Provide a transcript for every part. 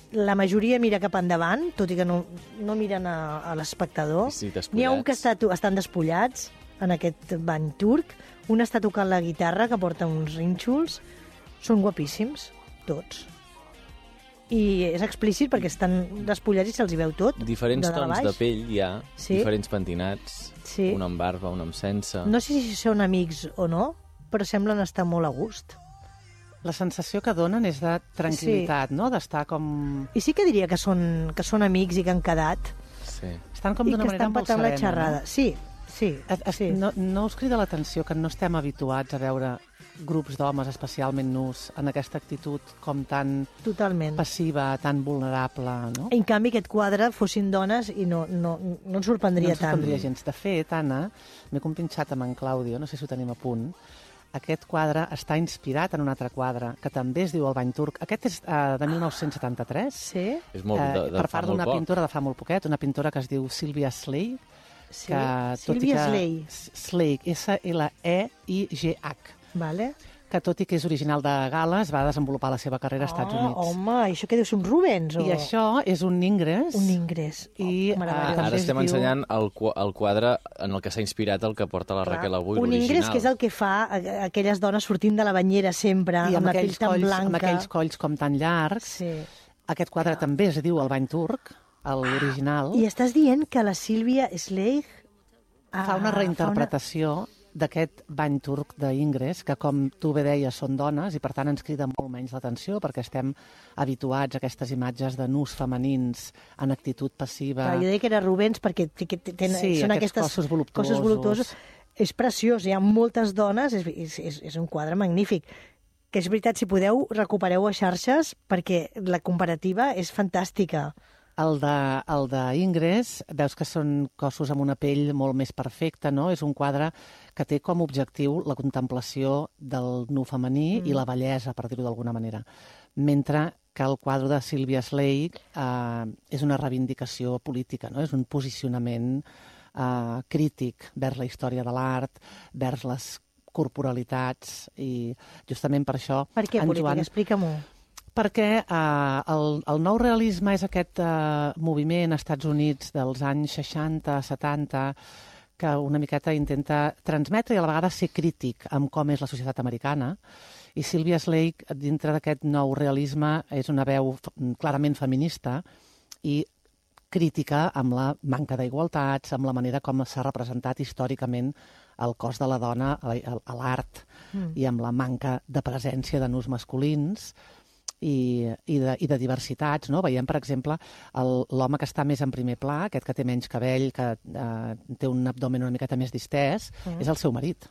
la majoria mira cap endavant, tot i que no miren a l'espectador. Sí, N'hi ha un que estan despullats en aquest bany turc, un està tocant la guitarra, que porta uns rínxols. Són guapíssims, tots. I és explícit perquè estan despullats i se'ls hi veu tot. Diferents tons de pell hi ha, diferents pentinats, un amb barba, un amb sense. No sé si són amics o no, però semblen estar molt a gust. La sensació que donen és de tranquil·litat, no? D'estar com... I sí que diria que són amics i que han quedat. Sí. Estan com d'una manera molt serena. I que estan patant la xerrada. No? Sí. No us crida l'atenció que no estem habituats a veure grups d'homes especialment nus en aquesta actitud com tan passiva, tan vulnerable, no? En canvi, aquest quadre fossin dones i no ens sorprendria tant. No ens sorprendria gens. De fet, Anna, m'he compinxat amb en Claudio, no sé si ho tenim a punt. Aquest quadre està inspirat en un altre quadre, que també es diu El bany turc. Aquest és de 1973. Sí. És molt, per part d'una pintora de fa molt poquet, una pintora que es diu Sylvia Sleigh. Sí, Sylvia Sleigh. Sleigh, S-L-E-I-G-H. Vale. Que tot i que és original de Gal·les, va desenvolupar la seva carrera als Estats Units. Home, això què deu ser un Rubens? I això és un Ingres. Un Ingres. Ara estem ensenyant el quadre en el que s'ha inspirat el que porta la Raquel avui, l'original. Un Ingres, que és el que fa aquelles dones sortint de la banyera sempre, amb la pell tan blanca. Amb aquells colls com tan llargs. Sí. Aquest quadre també es diu El bany turc, l'original. I estàs dient que la Sylvia Sleigh fa una reinterpretació d'aquest bany turc d'Ingres, que com tu bé deies són dones i per tant ens crida molt menys l'atenció perquè estem habituats a aquestes imatges de nus femenins en actitud passiva. Jo deia que era Rubens perquè són aquestes cossos voluptuosos. És preciós, hi ha moltes dones, és un quadre magnífic. Que és veritat, si podeu, recupereu a xarxes perquè la comparativa és fantàstica. El d'Ingres, veus que són cossos amb una pell molt més perfecta, no? És un quadre que té com a objectiu la contemplació del nu femení i la bellesa, per dir-ho d'alguna manera. Mentre que el quadre de Sylvia Sleigh és una reivindicació política, no? És un posicionament crític vers la història de l'art, vers les corporalitats, i justament per això... Per què política? Explica-m'ho. Perquè el nou realisme és aquest moviment als Estats Units dels anys 60-70 que una miqueta intenta transmetre i a la vegada ser crític amb com és la societat americana. I Sylvia Sleigh, dintre d'aquest nou realisme, és una veu clarament feminista i crítica amb la manca d'igualtats, amb la manera com s'ha representat històricament el cos de la dona a l'art i amb la manca de presència de nus masculins i de diversitats, no? Veiem, per exemple, l'home que està més en primer pla, aquest que té menys cabell, que té un abdomen una miqueta més distès, és el seu marit.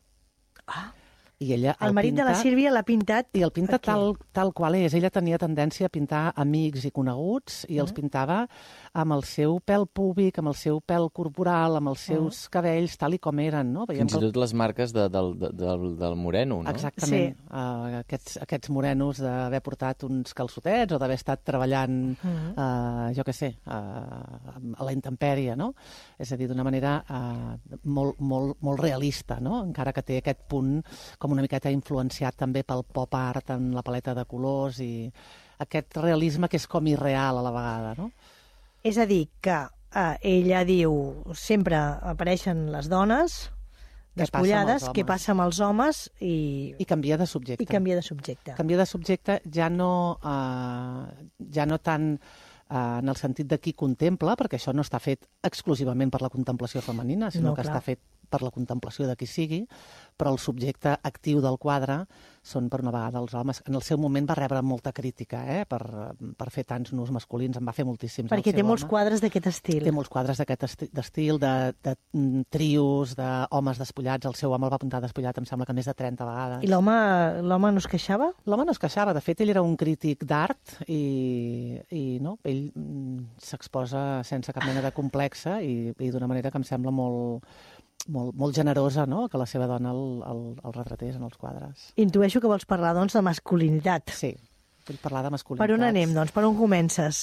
I ella el marit de la Sílvia l'ha pintat... I el pinta tal qual és. Ella tenia tendència a pintar amics i coneguts i els pintava amb el seu pèl púbic, amb el seu pèl corporal, amb els seus cabells, tal i com eren, no? Fins i tot les marques del moreno, no? Exactament. Sí. Aquests morenos d'haver portat uns calçotets o d'haver estat treballant, jo què sé, a la intempèrie, no? És a dir, d'una manera molt realista, no? Encara que té aquest punt com una miqueta influenciat també pel pop art en la paleta de colors i aquest realisme que és com irreal a la vegada, no? És a dir, que ella diu sempre apareixen les dones despullades, què passa amb els homes i canvia de subjecte. I canvia de subjecte. Canvia de subjecte ja no tant en el sentit de qui contempla, perquè això no està fet exclusivament per la contemplació femenina, sinó que està fet per la contemplació de qui sigui, però el subjecte actiu del quadre són per una vegada els homes. En el seu moment va rebre molta crítica per fer tants nus masculins, en va fer moltíssims. Perquè té molts quadres d'aquest estil. Té molts quadres d'aquest estil, de trios, d'homes despullats. El seu home el va pintar despullat, em sembla que més de 30 vegades. I l'home no es queixava? L'home no es queixava. De fet, ell era un crític d'art i no, ell s'exposa sense cap mena de complexa i d'una manera que em sembla molt generosa, no?, que la seva dona el retratés en els quadres. Intueixo que vols parlar, doncs, de masculinitat. Sí, vull parlar de masculinitat. Per on anem, doncs? Per on comences?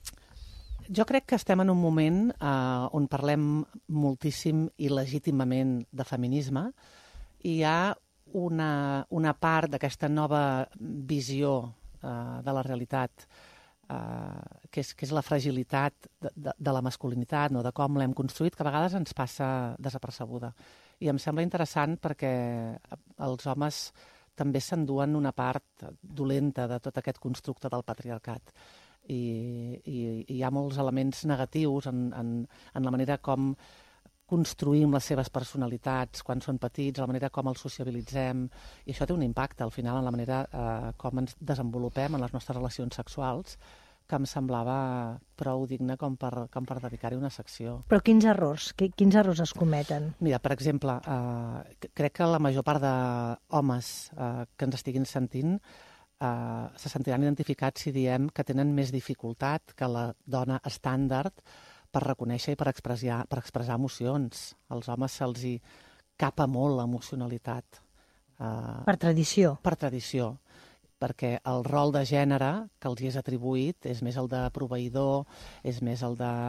Jo crec que estem en un moment on parlem moltíssim i legítimament de feminisme i hi ha una part d'aquesta nova visió de la realitat que és la fragilitat de la masculinitat, no? De com l'hem construït, que a vegades ens passa desapercebuda. I em sembla interessant perquè els homes també s'enduen una part dolenta de tot aquest constructe del patriarcat. I hi ha molts elements negatius en la manera com construïm les seves personalitats quan són petits, la manera com els sociabilitzem, i això té un impacte al final en la manera com ens desenvolupem en les nostres relacions sexuals, que em semblava prou digne com per dedicar-hi una secció. Però quins errors es cometen? Mira, per exemple, crec que la major part d'homes que ens estiguin sentint se sentiran identificats si diem que tenen més dificultat que la dona estàndard per reconèixer i per expressar emocions. Als homes se'ls hi capa molt l'emocionalitat. Per tradició. Per tradició, perquè el rol de gènere que els hi és atribuït és més el de proveïdor, és més el de...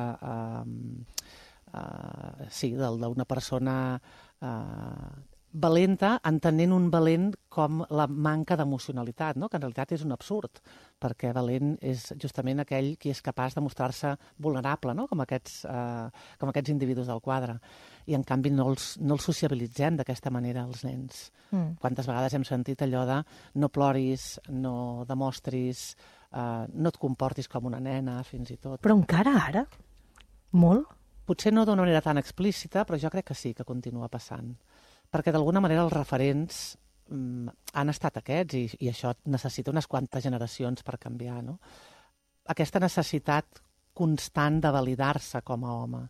d'una persona valenta, entenent un valent com la manca d'emocionalitat, no? Que en realitat és un absurd, perquè valent és justament aquell qui és capaç de mostrar-se vulnerable, no? Com aquests individus del quadre. I en canvi no els sociabilitzem d'aquesta manera els nens. Quantes vegades hem sentit allò de no ploris, no demostris, no et comportis com una nena, fins i tot. Però encara ara? Molt? Potser no d'una manera tan explícita, però jo crec que sí que continua passant. Perquè d'alguna manera els referents han estat aquests i això necessita unes quantes generacions per canviar, no? Aquesta necessitat constant de validar-se com a home.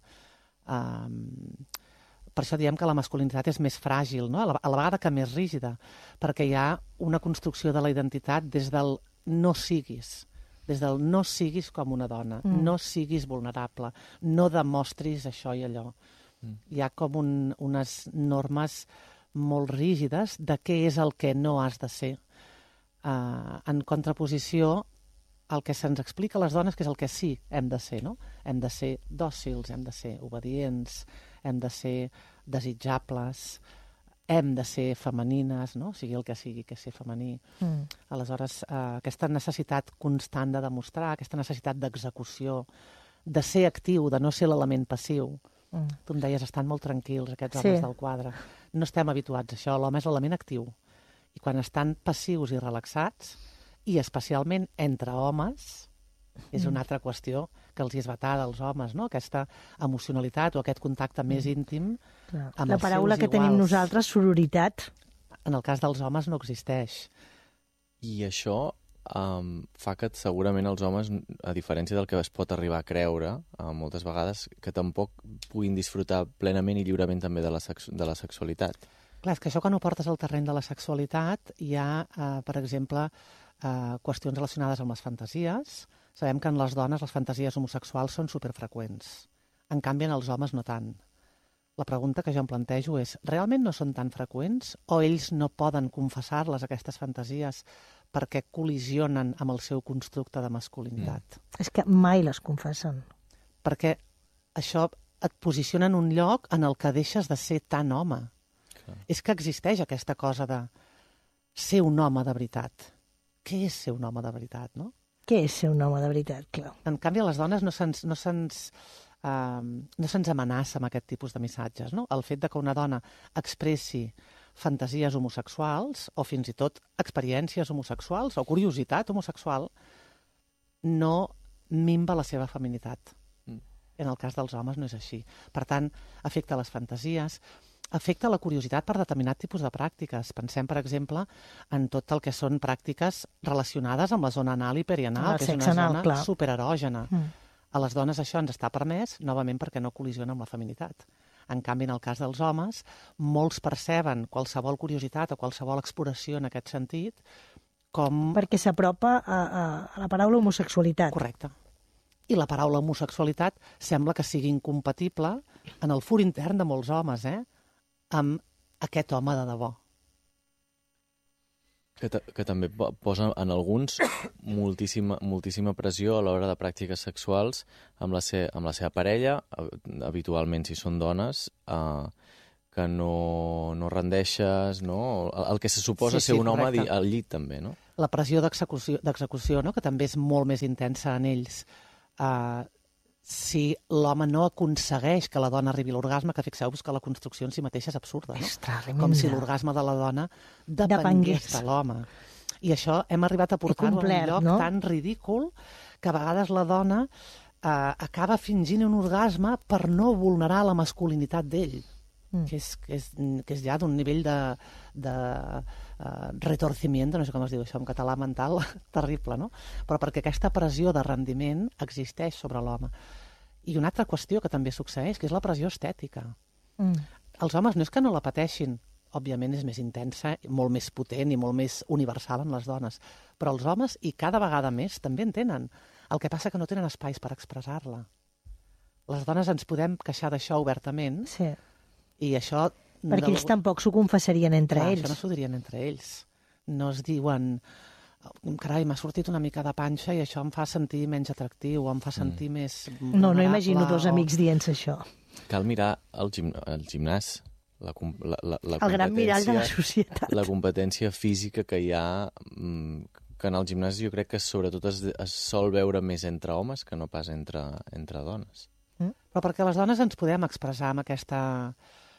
Per això diem que la masculinitat és més fràgil, no? A la vegada que més rígida, perquè hi ha una construcció de la identitat des del no siguis, com una dona, no siguis vulnerable, no demostris això i allò. Hi ha com unes normes molt rígides de què és el que no has de ser. En contraposició al que se'ns explica a les dones, que és el que sí hem de ser, no? Hem de ser dòcils, hem de ser obedients, hem de ser desitjables, hem de ser femenines, no? Sigui el que sigui que ser femení. Aleshores, aquesta necessitat constant de demostrar, aquesta necessitat d'execució, de ser actiu, de no ser l'element passiu. Tu em deies, estan molt tranquils aquests homes del quadre. No estem habituats a això, l'home és l'element actiu. I quan estan passius i relaxats, i especialment entre homes, és una altra qüestió que els hi és vetada als homes, no? Aquesta emocionalitat o aquest contacte més íntim amb els seus iguals. La paraula que tenim nosaltres, sororitat. En el cas dels homes no existeix. I això fa que segurament els homes, a diferència del que es pot arribar a creure moltes vegades, que tampoc puguin disfrutar plenament i lliurement també de la sexualitat. Clar, és que això quan ho portes al terreny de la sexualitat hi ha, per exemple, qüestions relacionades amb les fantasies. Sabem que en les dones les fantasies homosexuals són superfreqüents. En canvi, en els homes no tant. La pregunta que jo em plantejo és, realment no són tan freqüents o ells no poden confessar-les, aquestes fantasies, perquè col·lisionen amb el seu constructe de masculinitat? És que mai les confessen. Perquè això et posiciona en un lloc en el que deixes de ser tan home. Clar. És que existeix aquesta cosa de ser un home de veritat. Què és ser un home de veritat, no? Què és ser un home de veritat, clar? En canvi, a les dones no se'ns amenaça amb aquest tipus de missatges, no? El fet de que una dona expressi fantasies homosexuals o fins i tot experiències homosexuals o curiositat homosexual no minva la seva feminitat. En el cas dels homes no és així. Per tant, afecta les fantasies, afecta la curiositat per determinat tipus de pràctiques. Pensem, per exemple, en tot el que són pràctiques relacionades amb la zona anal i perianal, que és una zona supererògena. A les dones això ens està permès, novament perquè no col·lisiona amb la feminitat. En canvi, en el cas dels homes, molts perceben qualsevol curiositat o qualsevol exploració en aquest sentit com... Perquè s'apropa a la paraula homosexualitat. Correcte. I la paraula homosexualitat sembla que sigui incompatible en el fur intern de molts homes, amb aquest home de debò. Que també posa en alguns moltíssima pressió a l'hora de pràctiques sexuals amb la seva parella, habitualment si són dones, que no rendeixes, no? El que se suposa ser un home al llit també, no? La pressió d'execució, no? Que també és molt més intensa en ells. Si l'home no aconsegueix que la dona arribi a l'orgasme, que fixeu-vos que la construcció en si mateixa és absurda, no? És tremenda. Com si l'orgasme de la dona depengués de l'home. I això hem arribat a portar-ho a un lloc tan ridícul que a vegades la dona acaba fingint un orgasme per no vulnerar la masculinitat d'ell, que és ja d'un nivell de retorcimiento, no sé com es diu això en català mental, terrible, no? Però perquè aquesta pressió de rendiment existeix sobre l'home. I una altra qüestió que també succeeix, que és la pressió estètica. Els homes no és que no la pateixin, òbviament és més intensa, molt més potent i molt més universal en les dones, però els homes, i cada vegada més, també en tenen. El que passa que no tenen espais per expressar-la. Les dones ens podem queixar d'això obertament, i això... Perquè ells tampoc s'ho confessarien entre ells. Això no s'ho dirien entre ells. No es diuen, carai, m'ha sortit una mica de panxa i això em fa sentir menys atractiu, o em fa sentir més... No imagino dos amics dient-se això. Cal mirar el gimnàs, la el gran mirall de la societat. La competència física que hi ha... que en el gimnàs jo crec que sobretot es sol veure més entre homes que no pas entre dones. Però perquè les dones ens podem expressar amb aquesta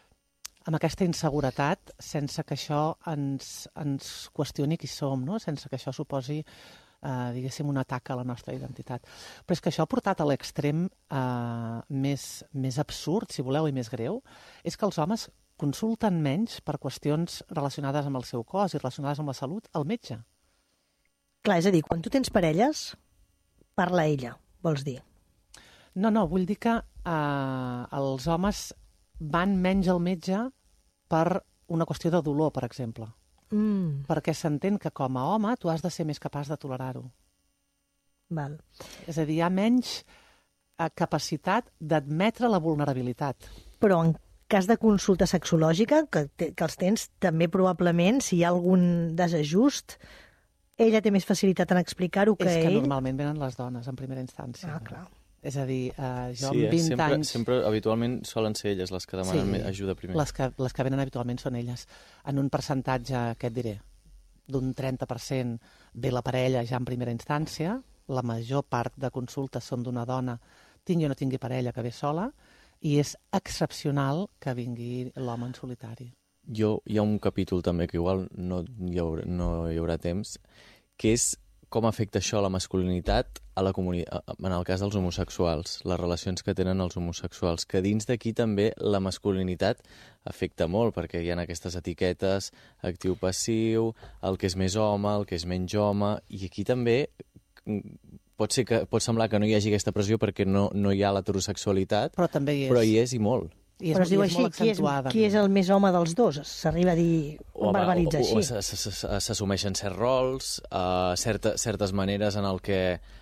inseguretat sense que això ens qüestioni qui som, no? Sense que això suposi, diguéssim, un atac a la nostra identitat. Però és que això portat a l'extrem més absurd, si voleu, i més greu, és que els homes consulten menys per qüestions relacionades amb el seu cos i relacionades amb la salut al metge. Clar, és a dir, quan tu tens parelles, parla ella, vols dir? No, vull dir que els homes van menys al metge per una qüestió de dolor, per exemple. Perquè s'entén que com a home tu has de ser més capaç de tolerar-ho. Val. És a dir, hi ha menys capacitat d'admetre la vulnerabilitat. Però en cas de consulta sexològica, que els tens, també probablement, si hi ha algun desajust, ella té més facilitat en explicar-ho que ell? És que normalment venen les dones, en primera instància. Clar. És a dir, jo amb 20 anys... Sempre, habitualment, solen ser elles les que demanen ajuda primer. Les que venen habitualment són elles. En un percentatge, què et diré, d'un 30% ve la parella ja en primera instància, la major part de consultes són d'una dona, tingui o no tingui parella, que ve sola, i és excepcional que vingui l'home en solitari. Hi ha un capítol també que igual no hi haurà temps, que és com afecta això a la masculinitat en el cas dels homosexuals, les relacions que tenen els homosexuals, que dins d'aquí també la masculinitat afecta molt, perquè hi ha aquestes etiquetes actiu-passiu, el que és més home, el que és menys home, i aquí també pot semblar que no hi hagi aquesta pressió perquè no hi ha l'heterosexualitat, però hi és i molt. Però es diu així, qui és el més home dels dos? S'arriba a dir, verbalitza així. O s'assumeixen certs rols, certes maneres en el que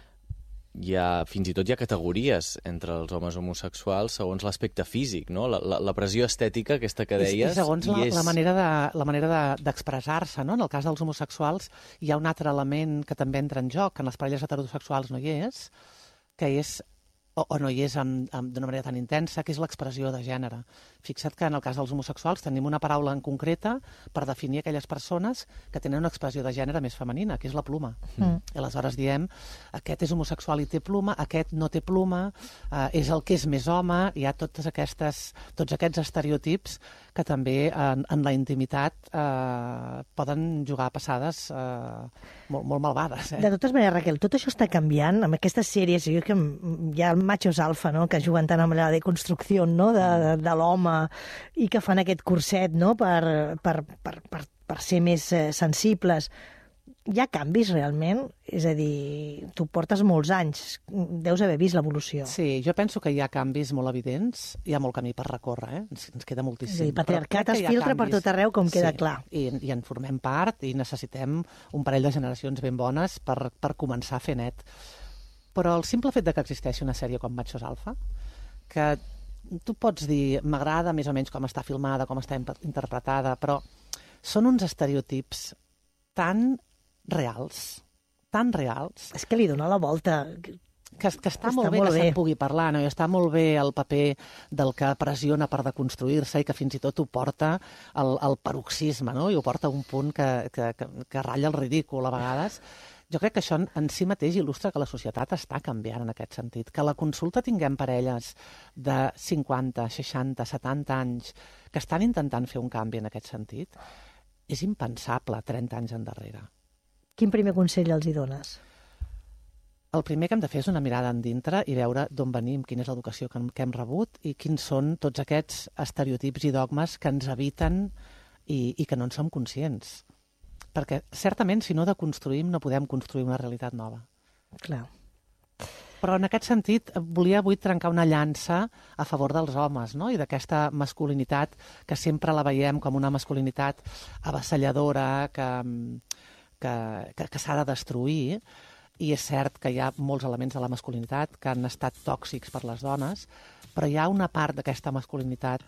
fins i tot hi ha categories entre els homes homosexuals segons l'aspecte físic, no? La pressió estètica, aquesta que deies... I segons la manera d'expressar-se, no? En el cas dels homosexuals hi ha un altre element que també entra en joc, que en les parelles heterosexuals no hi és, que és o no hi és d'una manera tan intensa, que és l'expressió de gènere. Fixa't que en el cas dels homosexuals tenim una paraula en concreta per definir aquelles persones que tenen una expressió de gènere més femenina, que és la pluma. I aleshores diem, aquest és homosexual i té pluma, aquest no té pluma, és el que és més home, hi ha tots aquests estereotips que també en la intimitat poden jugar a passades molt malvades. De totes maneres, Raquel, tot això està canviant amb aquestes sèries, jo que hi ha machos alfa, no?, que juguen tant amb la deconstrucció, no?, de l'home, i que fan aquest curset, no?, per ser més sensibles. Hi ha canvis realment? És a dir, tu portes molts anys, deus haver vist l'evolució. Sí, jo penso que hi ha canvis molt evidents, hi ha molt camí per recórrer, ens queda moltíssim. És a dir, patriarcat es filtra per tot arreu, com queda clar. I en formem part i necessitem un parell de generacions ben bones per començar a fer net. Però el simple fet que existeixi una sèrie com Machos Alfa, que tu pots dir, m'agrada més o menys com està filmada, com està interpretada, però són uns estereotips tan reals. És que li dona la volta. que està molt bé que se'n pugui parlar, no? I està molt bé el paper del que pressiona per deconstruir-se i que fins i tot ho porta al paroxisme, no? I ho porta a un punt que ratlla el ridícul a vegades. Jo crec que això en si mateix il·lustra que la societat està canviant en aquest sentit. Que a la consulta tinguem parelles de 50, 60, 70 anys que estan intentant fer un canvi en aquest sentit és impensable 30 anys endarrere. Quin primer consell els hi dones? El primer que hem de fer és una mirada endintre i veure d'on venim, quina és l'educació que hem rebut i quins són tots aquests estereotips i dogmes que ens habiten i que no en som conscients. Perquè, certament, si no deconstruïm, no podem construir una realitat nova. Clar. Però en aquest sentit, volia avui trencar una llança a favor dels homes, no? I d'aquesta masculinitat que sempre la veiem com una masculinitat avassalladora, que s'ha de destruir. I és cert que hi ha molts elements de la masculinitat que han estat tòxics per les dones, però hi ha una part d'aquesta masculinitat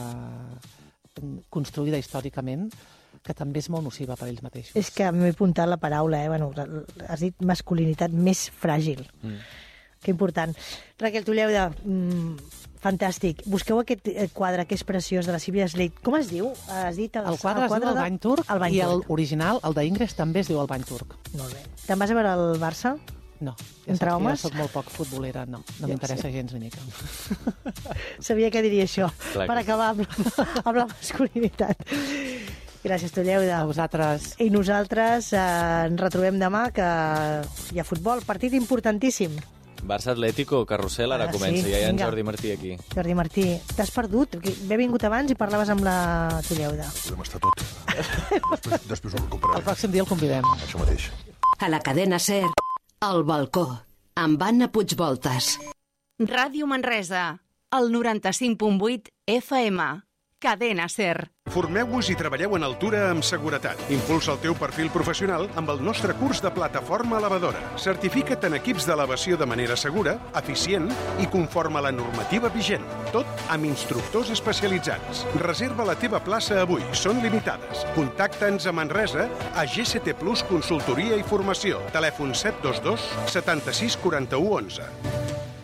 construïda històricament que també és molt nociva per ells mateixos. És que m'he apuntat la paraula, Bueno, has dit masculinitat més fràgil. Que important. Raquel Tulleuda, fantàstic. Busqueu aquest quadre que és preciós de la Sílvia Slade. Com es diu? Has dit el quadre es diu El bany turc i l'original, el d'Ingres, també es diu El bany turc. Molt bé. Te'n vas a veure el Barça? No. Entre homes? Jo soc molt poc futbolera, no m'interessa gens ni mica. Sabia que diria això, per acabar amb la masculinitat. Gràcies, Tulleuda. A vosaltres. I nosaltres ens retrobem demà, que hi ha futbol, partit importantíssim. Barça Atlético, carrusel, ara comença. Ja hi ha en Jordi Martí aquí. Jordi Martí, t'has perdut. He vingut abans i parlaves amb la Tulleuda. Podem estar tot. Després ho recuperarem. El pròxim dia el convidem. Això mateix. A la cadena SER, El Balcó, amb Anna Puigvoltas. Ràdio Manresa, el 95.8 FM. Cadena SER. Formeu-vos i treballeu en altura amb seguretat. Impulsa el teu perfil professional amb el nostre curs de plataforma elevadora. Certifica't en equips d'elevació de manera segura, eficient i conforme a la normativa vigent. Tot amb instructors especialitzats. Reserva la teva plaça avui. Són limitades. Contacta'ns a Manresa a GCT Plus Consultoria i Formació. Telèfon 722 76 41 11.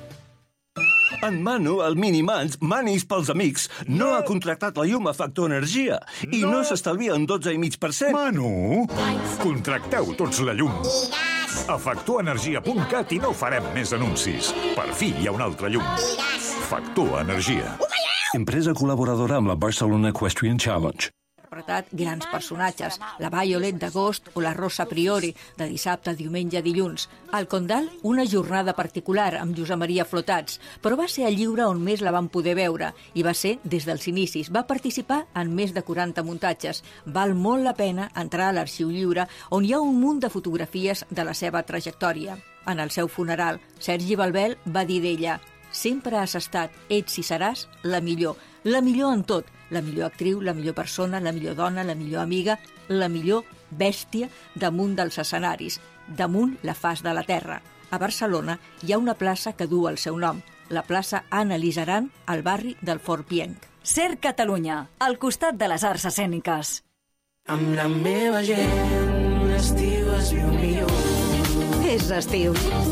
En Manu, el Minimans, Manis pels amics, no ha contractat la llum a Factor Energia i no s'estalvia un 12,5%. Manu, contracteu tots la llum. A factorenergia.cat i no farem més anuncis. Per fi hi ha un altre llum. Factor Energia. Empresa col·laboradora amb la Barcelona Equestrian Challenge. Interpretat grans personatges, la Violet d'agost o la Rosa Priori, de dissabte a diumenge a dilluns. Al Condal, una jornada particular amb Josep Maria Flotats, però va ser el lliure on més la van poder veure, i va ser des dels inicis. Va participar en més de 40 muntatges. Val molt la pena entrar a l'Arxiu Lliure, on hi ha un munt de fotografies de la seva trajectòria. En el seu funeral, Sergi Balbel va dir d'ella: «Sempre has estat, ets i seràs la millor en tot, la millor actriu, la millor persona, la millor dona, la millor amiga, la millor bèstia damunt dels escenaris, damunt la faç de la terra». A Barcelona hi ha una plaça que du el seu nom, la plaça Anna Lizaran, al barri del Fort Pienc. SER Catalunya, al costat de les arts escèniques. Amb la meva gent, l'estiu es viu millor. És estiu.